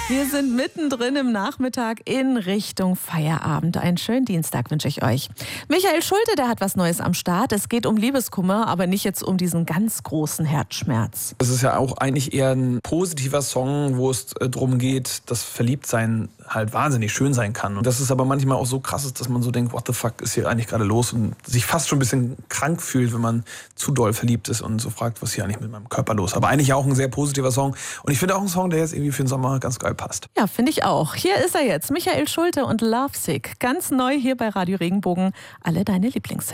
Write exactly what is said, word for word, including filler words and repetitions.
Wir sind mittendrin im Nachmittag in Richtung Feierabend. Einen schönen Dienstag wünsche ich euch. Michael Schulte, der hat was Neues am Start. Es geht um Liebeskummer, aber nicht jetzt um diesen ganz großen Herzschmerz. Es ist ja auch eigentlich eher ein positiver Song, wo es äh, darum geht, dass Verliebtsein halt wahnsinnig schön sein kann. Und das ist aber manchmal auch so krass, dass man so denkt, what the fuck ist hier eigentlich gerade los? Und sich fast schon ein bisschen krank fühlt, wenn man zu doll verliebt ist und so fragt, was ist hier eigentlich mit meinem Körper los? Aber eigentlich auch ein sehr positiver Song. Und ich finde auch ein Song, der jetzt irgendwie für den Sommer ganz geil passt. Ja, finde ich auch. Hier ist er jetzt, Michael Schulte und Lovesick. Ganz neu hier bei Radio Regenbogen. Alle deine Lieblingshits.